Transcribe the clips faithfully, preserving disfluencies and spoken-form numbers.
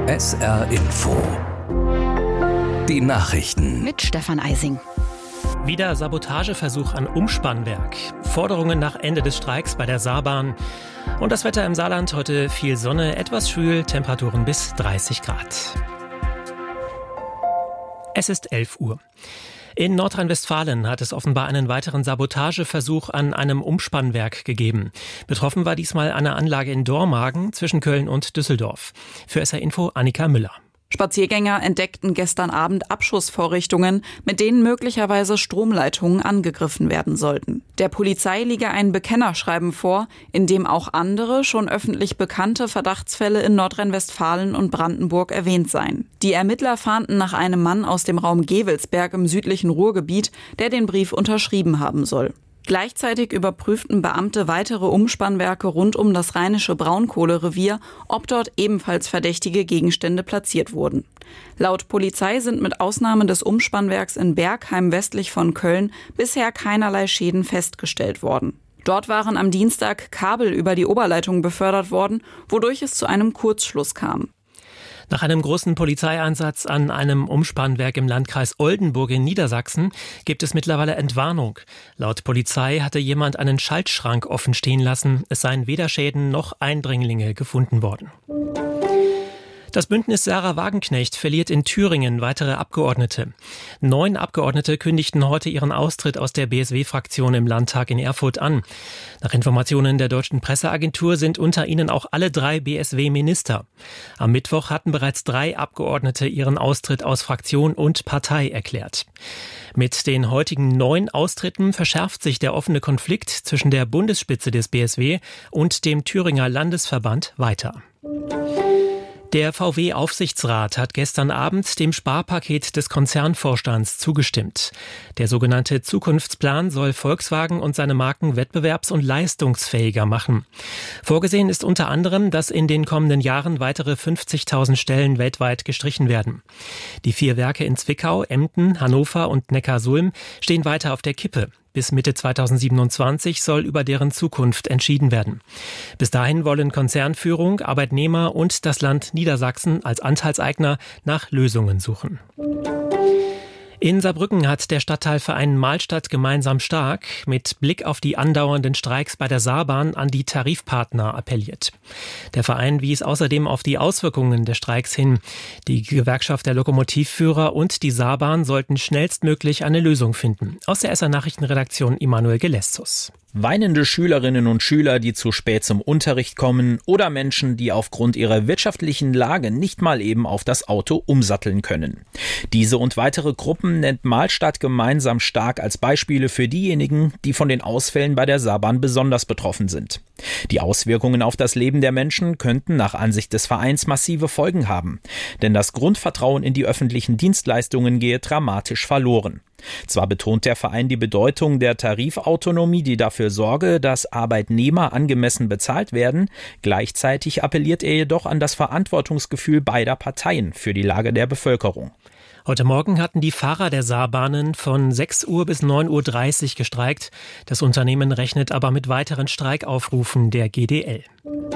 S R Info. Die Nachrichten. Mit Stefan Eising. Wieder Sabotageversuch an Umspannwerk. Forderungen nach Ende des Streiks bei der Saarbahn. Und das Wetter im Saarland: heute viel Sonne, etwas schwül, Temperaturen bis dreißig Grad. Es ist elf Uhr. In Nordrhein-Westfalen hat es offenbar einen weiteren Sabotageversuch an einem Umspannwerk gegeben. Betroffen war diesmal eine Anlage in Dormagen zwischen Köln und Düsseldorf. Für S R Info Annika Müller. Spaziergänger entdeckten gestern Abend Abschussvorrichtungen, mit denen möglicherweise Stromleitungen angegriffen werden sollten. Der Polizei liege ein Bekennerschreiben vor, in dem auch andere, schon öffentlich bekannte Verdachtsfälle in Nordrhein-Westfalen und Brandenburg erwähnt seien. Die Ermittler fahnden nach einem Mann aus dem Raum Gevelsberg im südlichen Ruhrgebiet, der den Brief unterschrieben haben soll. Gleichzeitig überprüften Beamte weitere Umspannwerke rund um das rheinische Braunkohlerevier, ob dort ebenfalls verdächtige Gegenstände platziert wurden. Laut Polizei sind mit Ausnahme des Umspannwerks in Bergheim westlich von Köln bisher keinerlei Schäden festgestellt worden. Dort waren am Dienstag Kabel über die Oberleitung befördert worden, wodurch es zu einem Kurzschluss kam. Nach einem großen Polizeieinsatz an einem Umspannwerk im Landkreis Oldenburg in Niedersachsen gibt es mittlerweile Entwarnung. Laut Polizei hatte jemand einen Schaltschrank offen stehen lassen. Es seien weder Schäden noch Eindringlinge gefunden worden. Das Bündnis Sarah Wagenknecht verliert in Thüringen weitere Abgeordnete. Neun Abgeordnete kündigten heute ihren Austritt aus der B S W-Fraktion im Landtag in Erfurt an. Nach Informationen der deutschen Presseagentur sind unter ihnen auch alle drei B S W-Minister. Am Mittwoch hatten bereits drei Abgeordnete ihren Austritt aus Fraktion und Partei erklärt. Mit den heutigen neun Austritten verschärft sich der offene Konflikt zwischen der Bundesspitze des B S W und dem Thüringer Landesverband weiter. Der V W-Aufsichtsrat hat gestern Abend dem Sparpaket des Konzernvorstands zugestimmt. Der sogenannte Zukunftsplan soll Volkswagen und seine Marken wettbewerbs- und leistungsfähiger machen. Vorgesehen ist unter anderem, dass in den kommenden Jahren weitere fünfzigtausend Stellen weltweit gestrichen werden. Die vier Werke in Zwickau, Emden, Hannover und Neckarsulm stehen weiter auf der Kippe. Bis Mitte zweitausendsiebenundzwanzig soll über deren Zukunft entschieden werden. Bis dahin wollen Konzernführung, Arbeitnehmer und das Land Niedersachsen als Anteilseigner nach Lösungen suchen. In Saarbrücken hat der Stadtteilverein Mahlstadt gemeinsam stark mit Blick auf die andauernden Streiks bei der Saarbahn an die Tarifpartner appelliert. Der Verein wies außerdem auf die Auswirkungen des Streiks hin. Die Gewerkschaft der Lokomotivführer und die Saarbahn sollten schnellstmöglich eine Lösung finden. Aus der S R-Nachrichtenredaktion Immanuel Gelestus. Weinende Schülerinnen und Schüler, die zu spät zum Unterricht kommen, oder Menschen, die aufgrund ihrer wirtschaftlichen Lage nicht mal eben auf das Auto umsatteln können. Diese und weitere Gruppen nennt Mahlstadt gemeinsam stark als Beispiele für diejenigen, die von den Ausfällen bei der Saarbahn besonders betroffen sind. Die Auswirkungen auf das Leben der Menschen könnten nach Ansicht des Vereins massive Folgen haben, denn das Grundvertrauen in die öffentlichen Dienstleistungen gehe dramatisch verloren. Zwar betont der Verein die Bedeutung der Tarifautonomie, die dafür sorge, dass Arbeitnehmer angemessen bezahlt werden, gleichzeitig appelliert er jedoch an das Verantwortungsgefühl beider Parteien für die Lage der Bevölkerung. Heute Morgen hatten die Fahrer der Saarbahnen von sechs Uhr bis neun Uhr dreißig gestreikt. Das Unternehmen rechnet aber mit weiteren Streikaufrufen der G D L.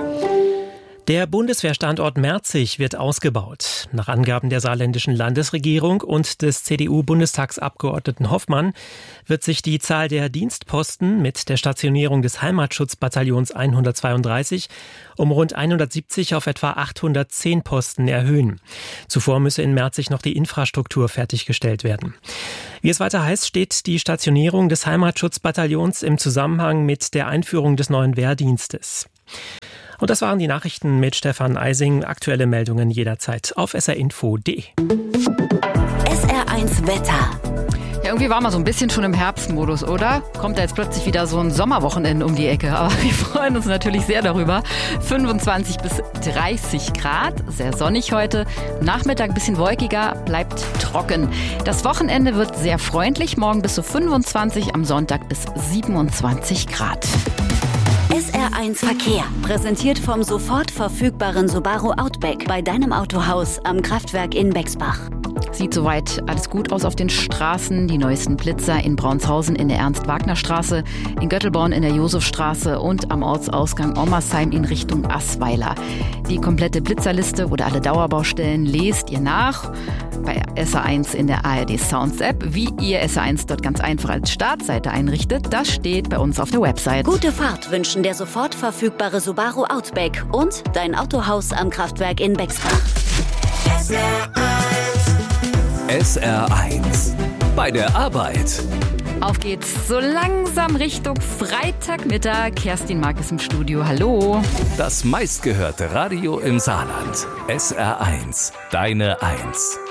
Der Bundeswehrstandort Merzig wird ausgebaut. Nach Angaben der saarländischen Landesregierung und des C D U-Bundestagsabgeordneten Hoffmann wird sich die Zahl der Dienstposten mit der Stationierung des Heimatschutzbataillons hundertzweiunddreißig um rund hundertsiebzig auf etwa achthundertzehn Posten erhöhen. Zuvor müsse in Merzig noch die Infrastruktur fertiggestellt werden. Wie es weiter heißt, steht die Stationierung des Heimatschutzbataillons im Zusammenhang mit der Einführung des neuen Wehrdienstes. Und das waren die Nachrichten mit Stefan Eising. Aktuelle Meldungen jederzeit auf s r info punkt d e. S R eins Wetter. Ja, irgendwie war man so ein bisschen schon im Herbstmodus, oder? Kommt da jetzt plötzlich wieder so ein Sommerwochenende um die Ecke. Aber wir freuen uns natürlich sehr darüber. fünfundzwanzig bis dreißig Grad, sehr sonnig heute. Nachmittag ein bisschen wolkiger, bleibt trocken. Das Wochenende wird sehr freundlich. Morgen bis zu fünfundzwanzig, am Sonntag bis siebenundzwanzig Grad. S R eins Verkehr. Präsentiert vom sofort verfügbaren Subaru Outback bei deinem Autohaus am Kraftwerk in Bexbach. Sieht soweit alles gut aus auf den Straßen. Die neuesten Blitzer in Braunshausen in der Ernst-Wagner-Straße, in Göttelborn in der Josefstraße und am Ortsausgang Ommersheim in Richtung Assweiler. Die komplette Blitzerliste oder alle Dauerbaustellen lest ihr nach bei S R eins in der A R D Sounds App. Wie ihr S R eins dort ganz einfach als Startseite einrichtet, das steht bei uns auf der Website. Gute Fahrt wünschen der sofort verfügbare Subaru Outback und dein Autohaus am Kraftwerk in Bexbach. S R eins. Bei der Arbeit. Auf geht's so langsam Richtung Freitagmittag. Kerstin Mark ist im Studio. Hallo. Das meistgehörte Radio im Saarland. S R eins. Deine Eins.